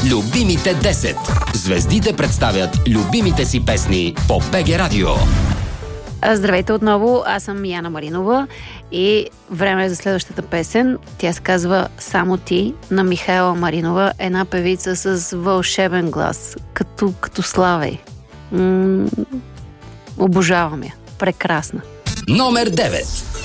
Любимите 10. Звездите представят любимите си песни по БГ Радио. Здравейте отново, аз съм Яна Маринова и време е за следващата песен. Тя се казва "Само ти" на Михайла Маринова, една певица с вълшебен глас, като Славей. Обожавам я. Прекрасна. Номер 9.